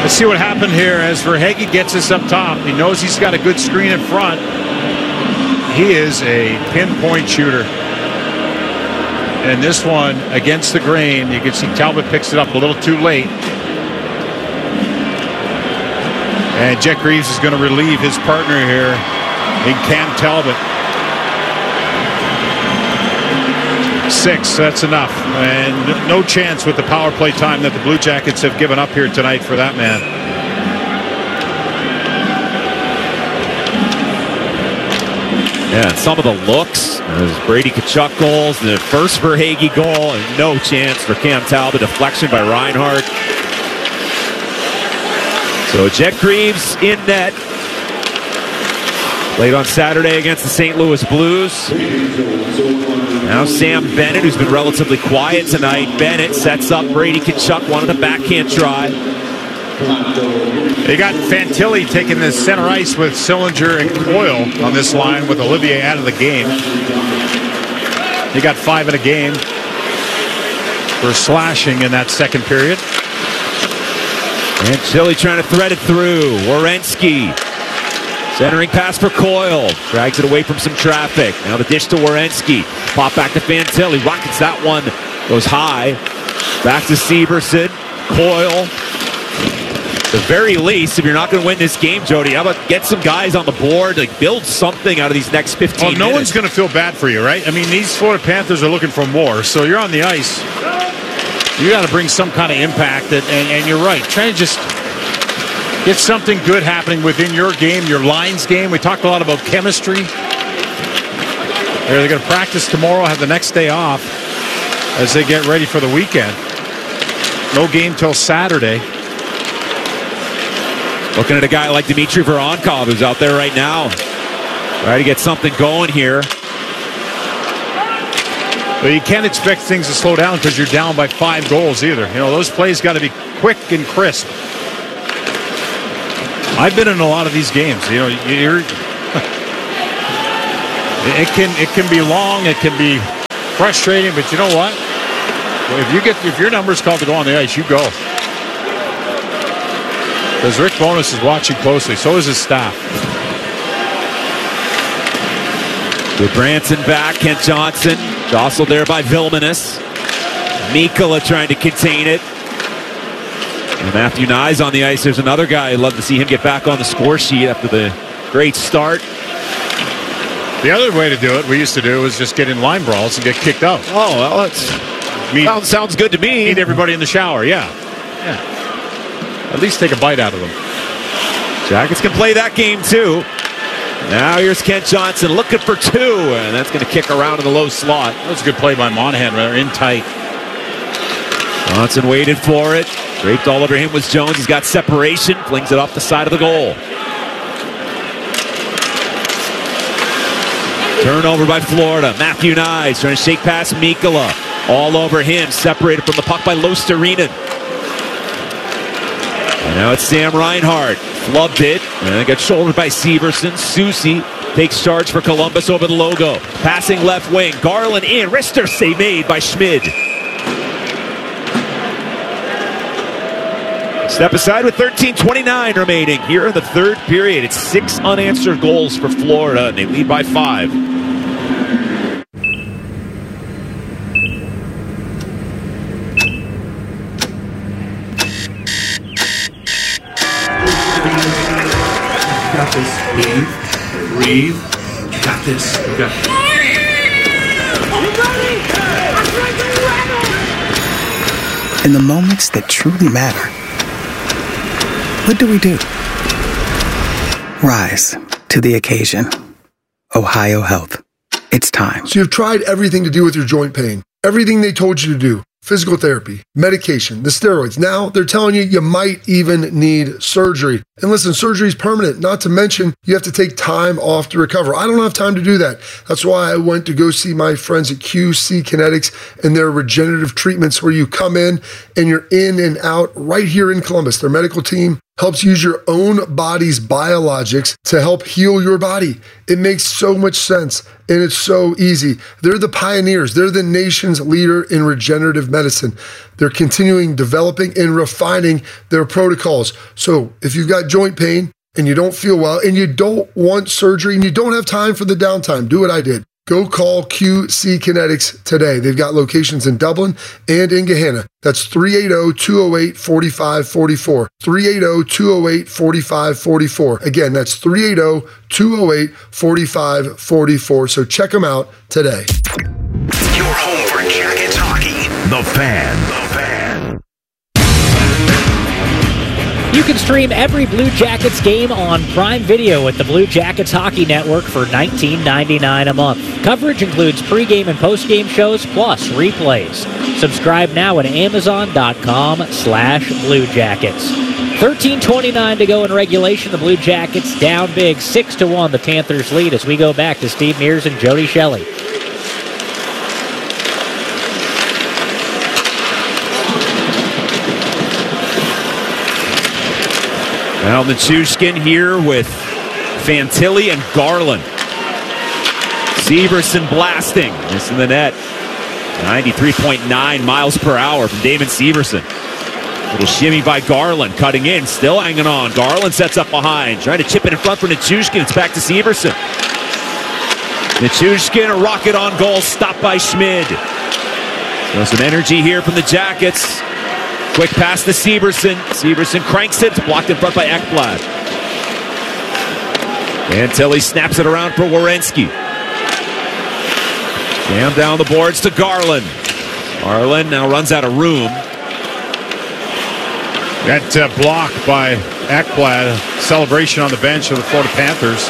Let's see what happened here as Verhaeghe gets us up top. He knows he's got a good screen in front. He is a pinpoint shooter. And this one against the grain, you can see Talbot picks it up a little too late. And Jet Greaves is going to relieve his partner here in Cam Talbot. 6, that's enough. And no chance with the power play time that the Blue Jackets have given up here tonight for that man. Yeah, and some of the looks, there's Brady Tkachuk goals, the first Verhaeghe goal, and no chance for Cam Talbot. Deflection by Reinhart. So Jet Greaves in net. Played on Saturday against the St. Louis Blues. Now Sam Bennett, who's been relatively quiet tonight. Bennett sets up Brady Tkachuk, wanted a backhand try. They got Fantilli taking the center ice with Sillinger and Coyle on this line with Olivier out of the game. He got 5 in a game for slashing in that second period. And Chile trying to thread it through. Werenski. Centering pass for Coyle. Drags it away from some traffic. Now the dish to Werenski. Pop back to Fantilli. Rockets that one. Goes high. Back to Severson. Coyle. At the very least, if you're not going to win this game, Jody, how about get some guys on the board, like build something out of these next 15 minutes. No one's going to feel bad for you, right? I mean, these Florida Panthers are looking for more, so you're on the ice. You got to bring some kind of impact, and you're right. Try to just get something good happening within your game, your lines game. We talked a lot about chemistry. They're going to practice tomorrow, have the next day off as they get ready for the weekend. No game till Saturday. Looking at a guy like Dmitry Voronkov, who's out there right now. Try to get something going here. Well, you can't expect things to slow down because you're down by 5 goals either. You know, those plays got to be quick and crisp. I've been in a lot of these games. You know, it can be long, it can be frustrating, but you know what? If your number's called to go on the ice, you go. Because Rick Bowness is watching closely. So is his staff. With Branson back, Kent Johnson jostled there by Vilmanis. Mikkola trying to contain it. And Matthew Knies on the ice. There's another guy. I'd love to see him get back on the score sheet after the great start. The other way to do it, we used to do, was just get in line brawls and get kicked out. Oh, well, that sounds good to me. Meet everybody in the shower, yeah. At least take a bite out of them. Jackets can play that game too. Now here's Kent Johnson looking for 2, and that's going to kick around in the low slot. That was a good play by Monahan. They're in tight. Johnson waited for it. Draped all over him was Jones. He's got separation. Flings it off the side of the goal. Turnover by Florida. Matthew Knies trying to shake past Mikkola. All over him. Separated from the puck by Luostarinen. And now it's Sam Reinhart. Flubbed it. And it got shouldered by Severson. Soucy takes charge for Columbus over the logo. Passing left wing. Garland in. Wrister save made by Schmid. Step aside with 13:29 remaining here in the third period. It's 6 unanswered goals for Florida, and they lead by 5. Got this. Breathe. You got this. You got this. In the moments that truly matter, what do? Rise to the occasion. Ohio Health. It's time. So you've tried everything to do with your joint pain. Everything they told you to do. Physical therapy, medication, the steroids. Now they're telling you might even need surgery. And listen, surgery is permanent. Not to mention, you have to take time off to recover. I don't have time to do that. That's why I went to go see my friends at QC Kinetics and their regenerative treatments where you come in and you're in and out right here in Columbus. Their medical team helps use your own body's biologics to help heal your body. It makes so much sense, and it's so easy. They're the pioneers. They're the nation's leader in regenerative medicine. They're continuing developing and refining their protocols. So if you've got joint pain and you don't feel well and you don't want surgery and you don't have time for the downtime, do what I did. Go call QC Kinetics today. They've got locations in Dublin and in Gahanna. That's 380-208-4544. 380-208-4544. Again, that's 380-208-4544. So check them out today. Your home for Jackets hockey. The Fan. The Fan. You can stream every Blue Jackets game on Prime Video with the Blue Jackets Hockey Network for $19.99 a month. Coverage includes pregame and postgame shows plus replays. Subscribe now at Amazon.com/Blue Jackets. 13:29 to go in regulation. The Blue Jackets down big, 6-1. The Panthers lead as we go back to Steve Mears and Jody Shelley. Now Nichushkin here with Fantilli and Garland. Severson blasting. Missing the net. 93.9 miles per hour from Damon Severson. Little shimmy by Garland. Cutting in. Still hanging on. Garland sets up behind. Trying to chip it in front for Nichushkin. It's back to Severson. Nichushkin, a rocket on goal. Stopped by Schmid. So some energy here from the Jackets. Quick pass to Severson. Severson cranks it. It's blocked in front by Ekblad. Fantilli snaps it around for Werenski. Jam down the boards to Garland. Garland now runs out of room. That block by Ekblad. Celebration on the bench of the Florida Panthers.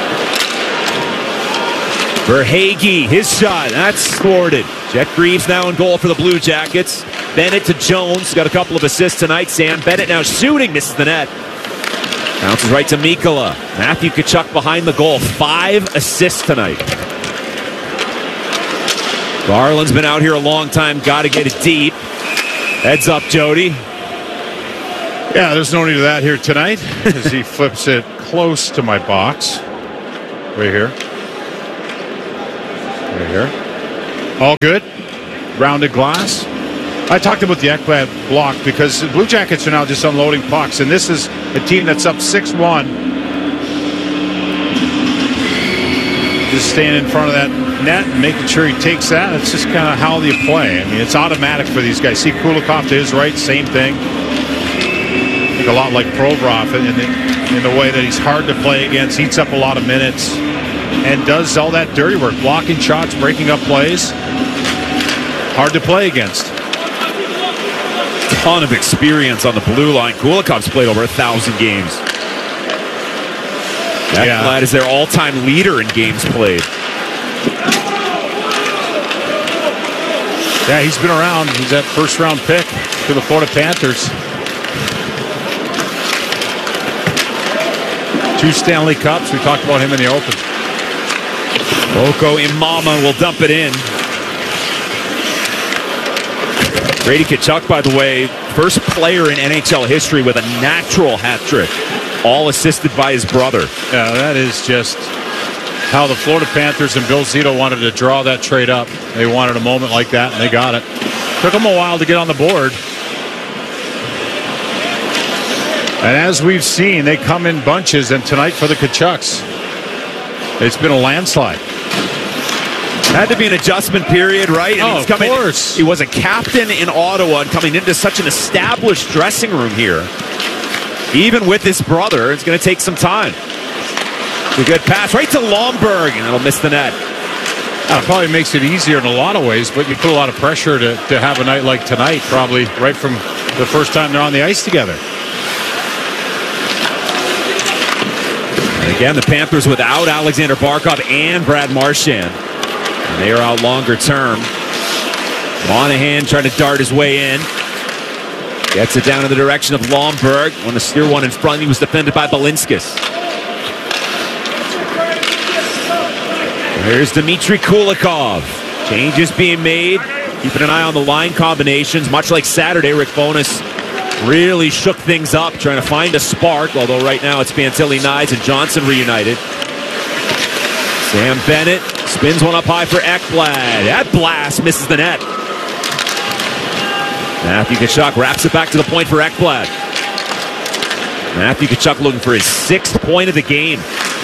Verhaeghe, his shot. That's thwarted. Jet Greaves now in goal for the Blue Jackets. Bennett to Jones. Got a couple of assists tonight, Sam. Bennett now shooting. Misses the net. Bounces right to Mikkola. Matthew Tkachuk behind the goal. 5 assists tonight. Garland's been out here a long time. Got to get it deep. Heads up, Jody. Yeah, there's no need of that here tonight as he flips it close to my box. Right here. Right here. All good. Rounded glass. I talked about the Ekblad block because the Blue Jackets are now just unloading pucks, and this is a team that's up 6-1. Just staying in front of that net and making sure he takes that. It's just kind of how you play. I mean, it's automatic for these guys. See Kulikov to his right, same thing. I think a lot like Provorov in the way that he's hard to play against, eats up a lot of minutes, and does all that dirty work, blocking shots, breaking up plays. Hard to play against. Ton of experience on the blue line. Kulikov's played over 1,000 games. Ekblad is their all-time leader in games played. Yeah, he's been around. He's that first-round pick to the Florida Panthers. 2 Stanley Cups. We talked about him in the open. Oko Imama will dump it in. Brady Tkachuk, by the way, first player in NHL history with a natural hat trick, all assisted by his brother. Yeah, that is just how the Florida Panthers and Bill Zito wanted to draw that trade up. They wanted a moment like that, and they got it. Took them a while to get on the board. And as we've seen, they come in bunches, and tonight for the Tkachuks, it's been a landslide. Had to be an adjustment period, right? And of course. He was a captain in Ottawa and coming into such an established dressing room here. Even with his brother, it's going to take some time. A good pass right to Lomberg, and it'll miss the net. It probably makes it easier in a lot of ways, but you put a lot of pressure to have a night like tonight, probably right from the first time they're on the ice together. And again, the Panthers without Alexander Barkov and Brad Marchand. And they are out longer term. Monahan trying to dart his way in. Gets it down in the direction of Lomberg. Want to steer one in front. He was defended by Balinskis. There's Dmitry Kulikov. Changes being made. Keeping an eye on the line combinations. Much like Saturday, Rick Bowness really shook things up, trying to find a spark, although right now it's Fantilli, Knies, and Johnson reunited. Sam Bennett spins one up high for Ekblad. That blast misses the net. Matthew Tkachuk wraps it back to the point for Ekblad. Matthew Tkachuk looking for his 6th point of the game.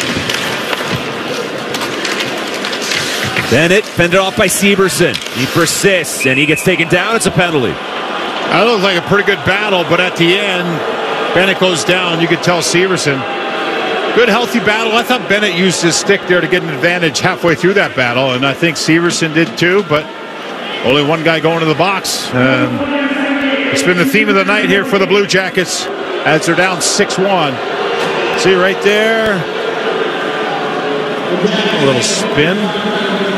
Bennett fended off by Severson. He persists, and he gets taken down. It's a penalty. That looked like a pretty good battle, but at the end, Bennett goes down. You could tell Severson. Good, healthy battle. I thought Bennett used his stick there to get an advantage halfway through that battle, and I think Severson did too, but only one guy going to the box. It's been the theme of the night here for the Blue Jackets as they're down 6-1. See right there. A little spin.